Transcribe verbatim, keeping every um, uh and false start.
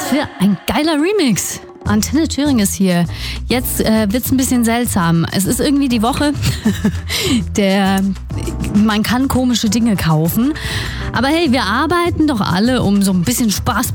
für ein geiler Remix. Antenne Thüringen ist hier. Jetzt äh, wird's ein bisschen seltsam. Es ist irgendwie die Woche, der man kann komische Dinge kaufen. Aber hey, wir arbeiten doch alle, um so ein bisschen Spaß